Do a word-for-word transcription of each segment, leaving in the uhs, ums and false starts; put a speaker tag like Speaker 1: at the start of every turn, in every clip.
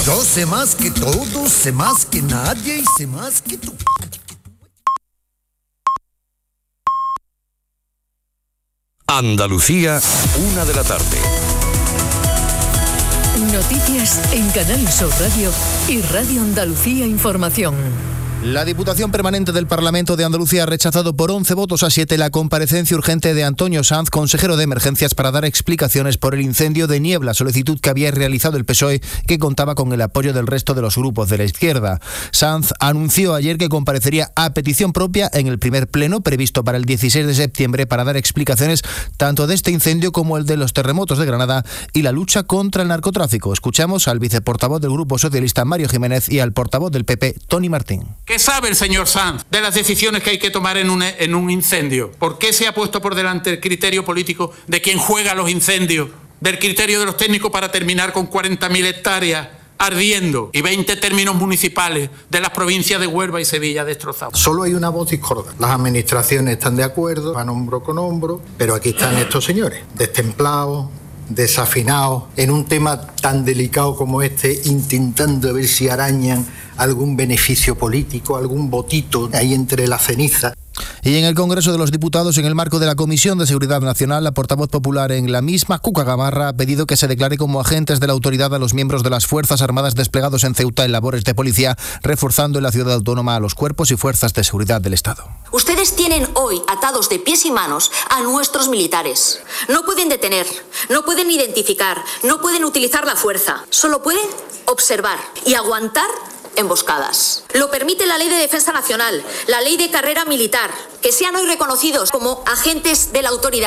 Speaker 1: Yo sé más que todos, sé más que nadie y sé más que tú.
Speaker 2: Andalucía, una de la tarde.
Speaker 3: Noticias en Canal Sur Radio y Radio Andalucía Información.
Speaker 4: La Diputación Permanente del Parlamento de Andalucía ha rechazado por once votos a siete la comparecencia urgente de Antonio Sanz, consejero de Emergencias, para dar explicaciones por el incendio de Niebla, solicitud que había realizado el P S O E, que contaba con el apoyo del resto de los grupos de la izquierda. Sanz anunció ayer que comparecería a petición propia en el primer pleno previsto para el dieciséis de septiembre para dar explicaciones tanto de este incendio como el de los terremotos de Granada y la lucha contra el narcotráfico. Escuchamos al viceportavoz del Grupo Socialista, Mario Jiménez, y al portavoz del P P, Tony Martín.
Speaker 5: ¿Qué sabe el señor Sanz de las decisiones que hay que tomar en un, en un incendio? ¿Por qué se ha puesto por delante el criterio político de quien juega los incendios, del criterio de los técnicos para terminar con cuarenta mil hectáreas ardiendo y veinte términos municipales de las provincias de Huelva y Sevilla destrozados?
Speaker 6: Solo hay una voz discordante. Las administraciones están de acuerdo, van hombro con hombro, pero aquí están estos señores, destemplados, desafinados, en un tema tan delicado como este, intentando ver si arañan algún beneficio político, algún votito ahí entre la ceniza.
Speaker 4: Y en el Congreso de los Diputados, en el marco de la Comisión de Seguridad Nacional, la portavoz popular en la misma, Cuca Gamarra, ha pedido que se declare como agentes de la autoridad a los miembros de las Fuerzas Armadas desplegados en Ceuta en labores de policía, reforzando en la ciudad autónoma a los cuerpos y fuerzas de seguridad del Estado.
Speaker 7: Ustedes tienen hoy atados de pies y manos a nuestros militares. No pueden detener, no pueden identificar, no pueden utilizar la fuerza. Solo pueden observar y aguantar emboscadas. Lo permite la Ley de Defensa Nacional, la Ley de Carrera Militar, que sean hoy reconocidos como agentes de la autoridad.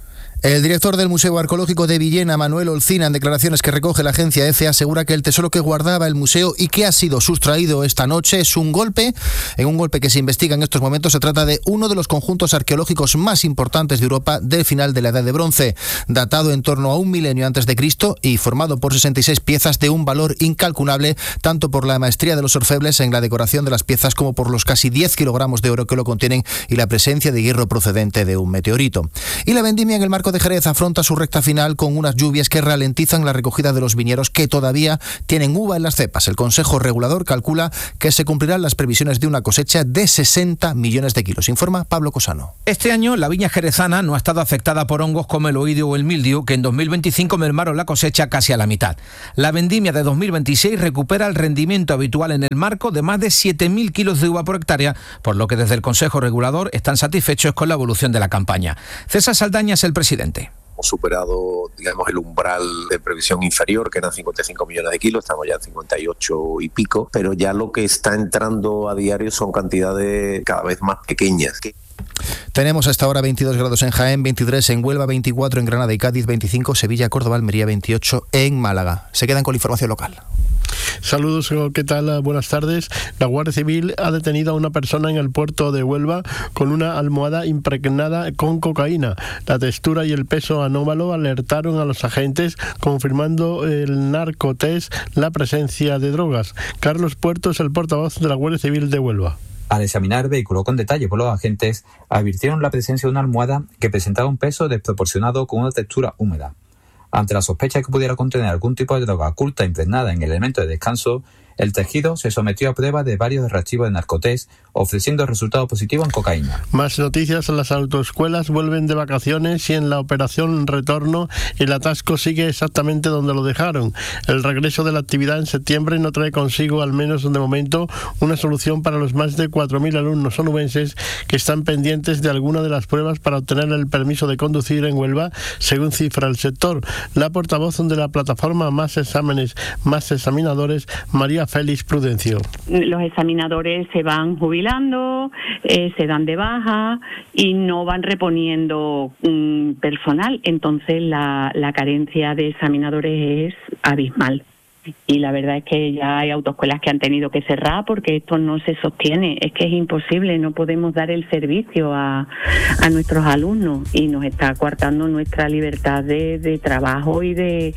Speaker 4: El director del Museo Arqueológico de Villena, Manuel Olcina, en declaraciones que recoge la agencia EFE, asegura que el tesoro que guardaba el museo y que ha sido sustraído esta noche es un golpe, en un golpe que se investiga en estos momentos. Se trata de uno de los conjuntos arqueológicos más importantes de Europa del final de la Edad de Bronce, datado en torno a un milenio antes de Cristo y formado por sesenta y seis piezas de un valor incalculable, tanto por la maestría de los orfebres en la decoración de las piezas como por los casi diez kilogramos de oro que lo contienen y la presencia de hierro procedente de un meteorito. Y la vendimia en el marco de Jerez afronta su recta final con unas lluvias que ralentizan la recogida de los viñedos que todavía tienen uva en las cepas. El Consejo Regulador calcula que se cumplirán las previsiones de una cosecha de sesenta millones de kilos. Informa Pablo Cosano.
Speaker 8: Este año la viña jerezana no ha estado afectada por hongos como el oidio o el mildiu, que en dos mil veinticinco mermaron la cosecha casi a la mitad. La vendimia de dos mil veintiséis recupera el rendimiento habitual en el marco de más de siete mil kilos de uva por hectárea, por lo que desde el Consejo Regulador están satisfechos con la evolución de la campaña. César Saldaña es el presidente.
Speaker 9: Hemos superado, digamos, el umbral de previsión inferior, que eran cincuenta y cinco millones de kilos, estamos ya en cincuenta y ocho y pico, pero ya lo que está entrando a diario son cantidades cada vez más pequeñas.
Speaker 4: Tenemos hasta ahora veintidós grados en Jaén, veintitrés en Huelva, veinticuatro en Granada y Cádiz, veinticinco Sevilla, Córdoba, Almería, veintiocho en Málaga. Se quedan con la información local.
Speaker 10: Saludos, ¿qué tal? Buenas tardes. La Guardia Civil ha detenido a una persona en el puerto de Huelva con una almohada impregnada con cocaína. La textura y el peso anómalo alertaron a los agentes, confirmando el narcotest la presencia de drogas. Carlos Puerto es el portavoz de la Guardia Civil de Huelva.
Speaker 11: Al examinar el vehículo con detalle por los agentes, advirtieron la presencia de una almohada que presentaba un peso desproporcionado con una textura húmeda. Ante la sospecha de que pudiera contener algún tipo de droga oculta impregnada en el elemento de descanso, el tejido se sometió a prueba de varios reactivos de narcotest, ofreciendo resultado positivo en cocaína.
Speaker 10: Más noticias. Las autoescuelas vuelven de vacaciones y en la operación retorno el atasco sigue exactamente donde lo dejaron. El regreso de la actividad en septiembre no trae consigo, al menos de momento, una solución para los más de cuatro mil alumnos onubenses que están pendientes de alguna de las pruebas para obtener el permiso de conducir en Huelva, según cifra el sector. La portavoz de la plataforma Más Exámenes, Más Examinadores, María Félix Prudencio.
Speaker 12: Los examinadores se van jubilando, eh, se dan de baja y no van reponiendo um, personal, entonces la, la carencia de examinadores es abismal. Y la verdad es que ya hay autoescuelas que han tenido que cerrar porque esto no se sostiene, es que es imposible, no podemos dar el servicio a, a nuestros alumnos y nos está coartando nuestra libertad de, de trabajo y de,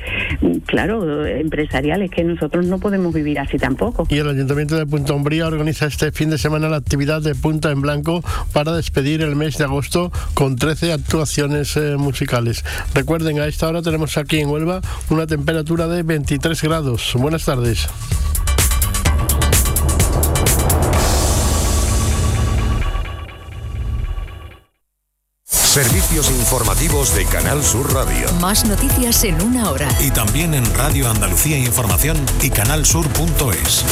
Speaker 12: claro, empresarial, es que nosotros no podemos vivir así tampoco.
Speaker 10: Y el Ayuntamiento de Punta Umbría organiza este fin de semana la actividad de Punta en Blanco para despedir el mes de agosto con trece actuaciones eh, musicales. Recuerden, a esta hora tenemos aquí en Huelva una temperatura de veintitrés grados. todos. Buenas tardes.
Speaker 2: Servicios informativos de Canal Sur Radio.
Speaker 3: Más noticias en una hora.
Speaker 2: Y también en Radio Andalucía Información y canalsur punto es.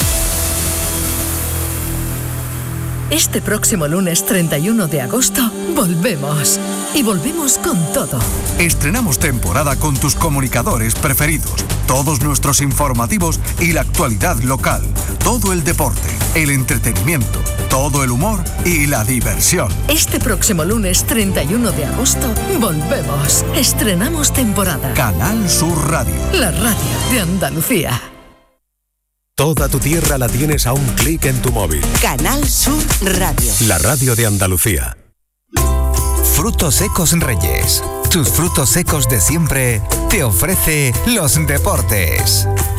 Speaker 3: Este próximo lunes treinta y uno de agosto volvemos. Y volvemos con todo.
Speaker 13: Estrenamos temporada con tus comunicadores preferidos, todos nuestros informativos y la actualidad local, todo el deporte, el entretenimiento, todo el humor y la diversión.
Speaker 3: Este próximo lunes treinta y uno de agosto volvemos. Estrenamos temporada.
Speaker 13: Canal Sur Radio.
Speaker 3: La radio de Andalucía.
Speaker 2: Toda tu tierra la tienes a un clic en tu móvil.
Speaker 14: Canal Sur Radio.
Speaker 2: La radio de Andalucía.
Speaker 15: Frutos Secos Reyes. Tus frutos secos de siempre te ofrece los deportes.